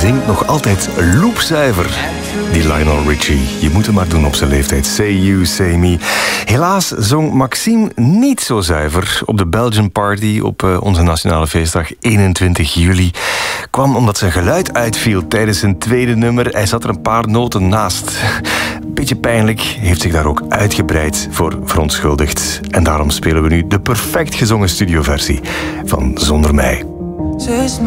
zingt nog altijd loepzuiver. Die Lionel Richie. Je moet hem maar doen op zijn leeftijd. Say you, say me. Helaas zong Maxime niet zo zuiver op de Belgian Party op onze nationale feestdag 21 juli. Kwam omdat zijn geluid uitviel tijdens zijn tweede nummer. Hij zat er een paar noten naast. Beetje pijnlijk, heeft zich daar ook uitgebreid voor verontschuldigd. En daarom spelen we nu de perfect gezongen studioversie van Zonder Mij.